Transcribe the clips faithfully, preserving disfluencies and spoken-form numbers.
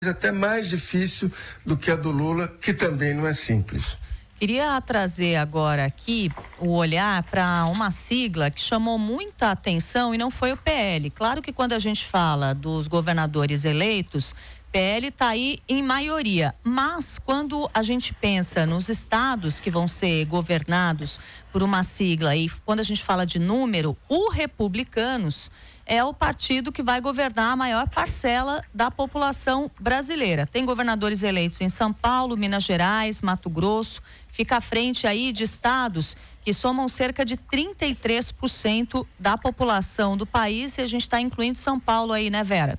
até mais difícil do que a do Lula, que também não é simples. Queria trazer agora aqui o olhar para uma sigla que chamou muita atenção e não foi o P L. Claro que quando a gente fala dos governadores eleitos, P L está aí em maioria, mas quando a gente pensa nos estados que vão ser governados por uma sigla e quando a gente fala de número, o Republicanos é o partido que vai governar a maior parcela da população brasileira. Tem governadores eleitos em São Paulo, Minas Gerais, Mato Grosso, fica à frente aí de estados que somam cerca de trinta e três por cento da população do país e a gente está incluindo São Paulo aí, né, Vera?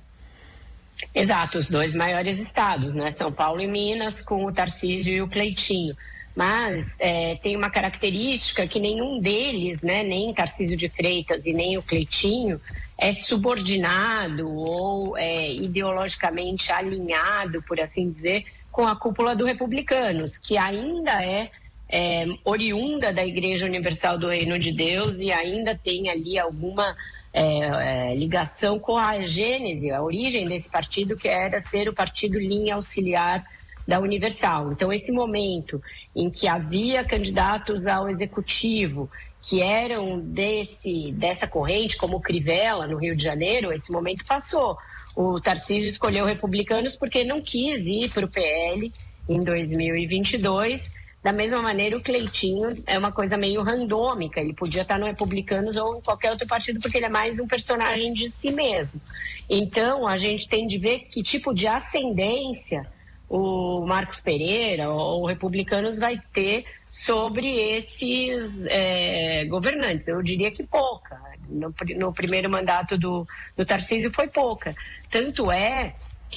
Exato, os dois maiores estados, né? São Paulo e Minas, com o Tarcísio e o Cleitinho. Mas é, tem uma característica que nenhum deles, né, nem Tarcísio de Freitas e nem o Cleitinho, é subordinado ou é, ideologicamente alinhado, por assim dizer, com a cúpula do Republicanos, que ainda é, é oriunda da Igreja Universal do Reino de Deus e ainda tem ali alguma é, é, ligação com a gênese, a origem desse partido, que era ser o partido linha auxiliar da Universal. Então, esse momento em que havia candidatos ao executivo que eram desse, dessa corrente, como o Crivella, no Rio de Janeiro, esse momento passou. O Tarcísio escolheu Republicanos porque não quis ir para o P L em dois mil e vinte e dois. Da mesma maneira, o Cleitinho é uma coisa meio randômica, ele podia estar no Republicanos ou em qualquer outro partido, porque ele é mais um personagem de si mesmo. Então, a gente tem de ver que tipo de ascendência o Marcos Pereira ou o Republicanos vai ter sobre esses é, governantes. Eu diria que pouca. No, no primeiro mandato do, do Tarcísio foi pouca. Tanto é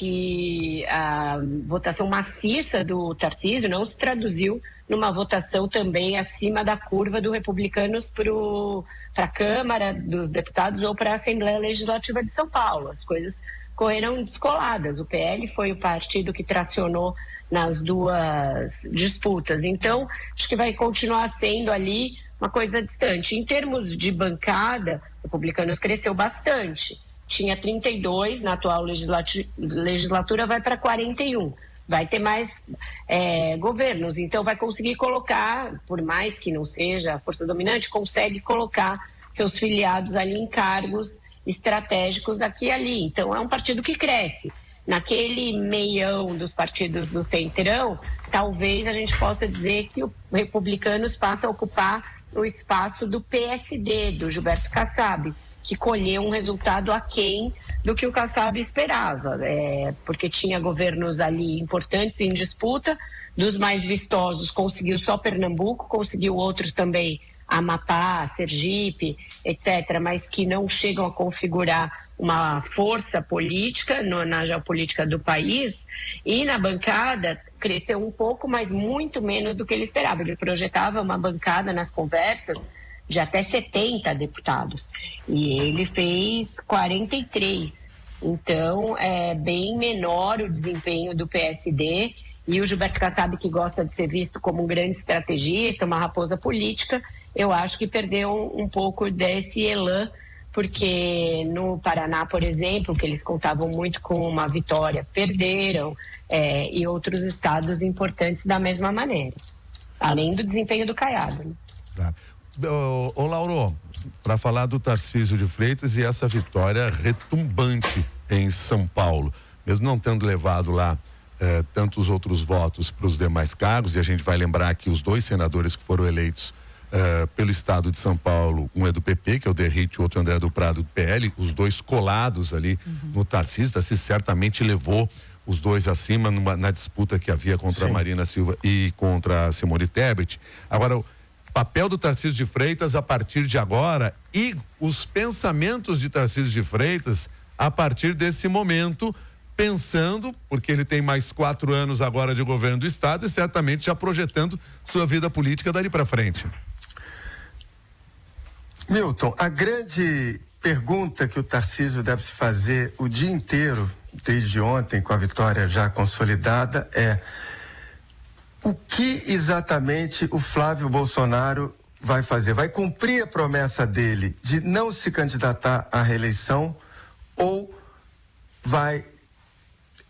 que a votação maciça do Tarcísio não se traduziu numa votação também acima da curva do Republicanos para a Câmara dos Deputados ou para a Assembleia Legislativa de São Paulo. As coisas correram descoladas. O P L foi o partido que tracionou nas duas disputas. Então, acho que vai continuar sendo ali uma coisa distante. Em termos de bancada, o Republicanos cresceu bastante. Tinha trinta e dois, na atual legislatura vai para quarenta e um. Vai ter mais é, governos, então vai conseguir colocar, por mais que não seja a força dominante, consegue colocar seus filiados ali em cargos estratégicos aqui e ali. Então é um partido que cresce. Naquele meião dos partidos do Centrão, talvez a gente possa dizer que o Republicanos passa a ocupar o espaço do P S D, do Gilberto Kassab, que colheu um resultado aquém do que o Kassab esperava, é, porque tinha governos ali importantes em disputa, dos mais vistosos conseguiu só Pernambuco, conseguiu outros também, Amapá, Sergipe, etcétera, mas que não chegam a configurar uma força política no, na geopolítica do país. E na bancada cresceu um pouco, mas muito menos do que ele esperava. Ele projetava uma bancada nas conversas de até setenta deputados e ele fez quarenta e três. Então é bem menor o desempenho do P S D, e o Gilberto Kassab, que gosta de ser visto como um grande estrategista, uma raposa política, eu acho que perdeu um pouco desse elan, porque no Paraná, por exemplo, que eles contavam muito com uma vitória, perderam, é, e outros estados importantes da mesma maneira, além do desempenho do Caiado, né? Claro. Ô, ô Lauro, para falar do Tarcísio de Freitas e essa vitória retumbante em São Paulo, mesmo não tendo levado lá eh, tantos outros votos para os demais cargos, e a gente vai lembrar que os dois senadores que foram eleitos eh, pelo estado de São Paulo, um é do P P, que é o Derrite, o outro André do Prado, do P L, os dois colados ali uhum. no Tarcísio. Tarcísio certamente levou os dois acima numa, na disputa que havia contra Sim. a Marina Silva e contra a Simone Tebet. Agora, papel do Tarcísio de Freitas a partir de agora e os pensamentos de Tarcísio de Freitas a partir desse momento, pensando, porque ele tem mais quatro anos agora de governo do estado e certamente já projetando sua vida política dali para frente. Milton, a grande pergunta que o Tarcísio deve se fazer o dia inteiro, desde ontem, com a vitória já consolidada, é: o que exatamente o Flávio Bolsonaro vai fazer? Vai cumprir a promessa dele de não se candidatar à reeleição ou vai